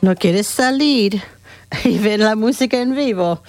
No quieres salir y ver la música en vivo.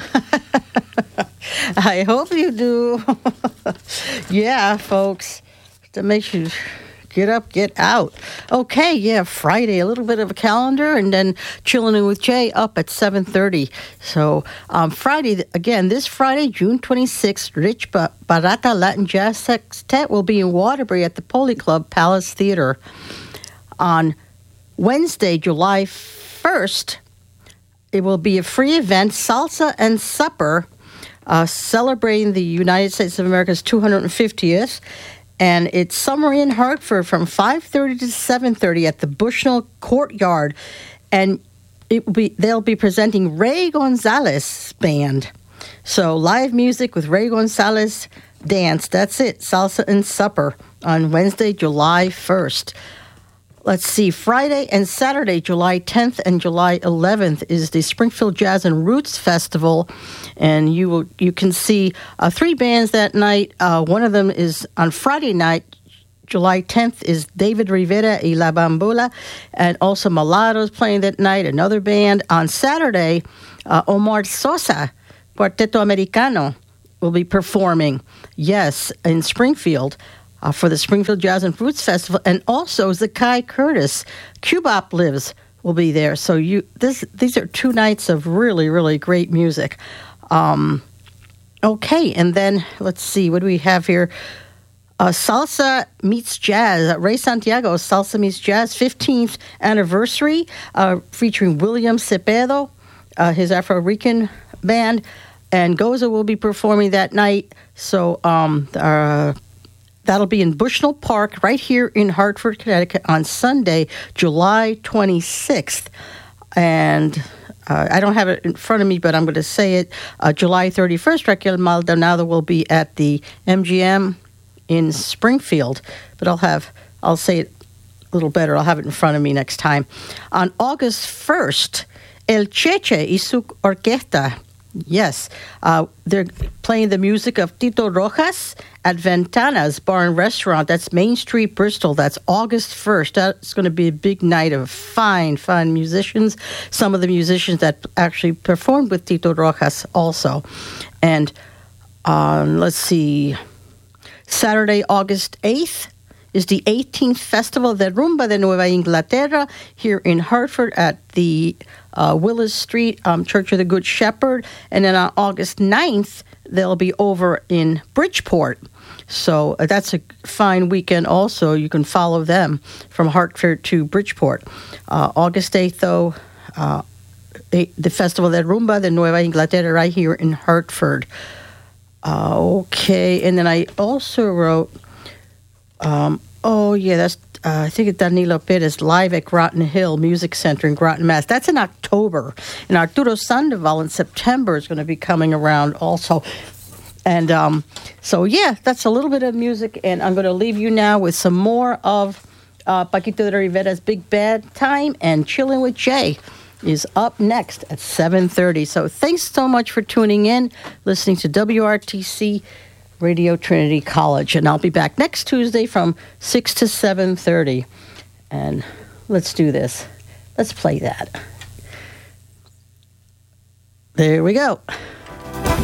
I hope you do. Yeah, folks. That makes you get up, get out. Okay, yeah, Friday, a little bit of a calendar, and then Chilling with Jay up at 7:30. So Friday, again, this Friday, June 26th, Rich Barata Latin Jazz Sextet will be in Waterbury at the Poli Club Palace Theater. On Wednesday, July 1st, it will be a free event, Salsa and Supper, celebrating the United States of America's 250th. And it's somewhere in Hartford from 5:30 to 7:30 at the Bushnell Courtyard. And they'll be presenting Ray Gonzalez Band. So live music with Ray Gonzalez dance. That's it, Salsa and Supper on Wednesday, July 1st. Let's see, Friday and Saturday, July 10th and July 11th is the Springfield Jazz and Roots Festival, and you can see three bands that night. One of them is on Friday night, July 10th, is David Rivera y La Bambola, and also Malados playing that night, another band. On Saturday, Omar Sosa, Cuarteto Americano, will be performing, yes, in Springfield. For the Springfield Jazz and Roots Festival, and also Zakai Curtis, Cubop Lives, will be there. So these are 2 nights of really, really great music. Okay, and then let's see, what do we have here? Salsa Meets Jazz, Ray Santiago, Salsa Meets Jazz, 15th anniversary, featuring William Cepeda, his Afro-Rican band, and Goza will be performing that night. So that'll be in Bushnell Park right here in Hartford, Connecticut on Sunday, July 26th. And I don't have it in front of me, but I'm going to say it. July 31st, Raquel Maldonado will be at the MGM in Springfield. But I'll say it a little better. I'll have it in front of me next time. On August 1st, El Cheche y su Orquesta. Yes, they're playing the music of Tito Rojas at Ventanas Bar and Restaurant. That's Main Street, Bristol. That's August 1st. That's going to be a big night of fine musicians. Some of the musicians that actually performed with Tito Rojas also. And let's see, Saturday, August 8th, is the 18th Festival de Rumba de Nueva Inglaterra here in Hartford at the Willis Street Church of the Good Shepherd. And then on August 9th, they'll be over in Bridgeport. So that's a fine weekend also. You can follow them from Hartford to Bridgeport. August 8th, though, the Festival de Rumba de Nueva Inglaterra right here in Hartford. Okay, and then I also wrote... that's I think it's Danilo Perez live at Groton Hill Music Center in Groton, Mass. That's in October. And Arturo Sandoval in September is going to be coming around also. And that's a little bit of music. And I'm going to leave you now with some more of Paquito de Rivera's Big Bad Time. And Chilling with Jay is up next at 7:30. So thanks so much for tuning in, listening to WRTC Radio Trinity College, and I'll be back next Tuesday from 6 to 7:30. And let's do this. Let's play that. There we go.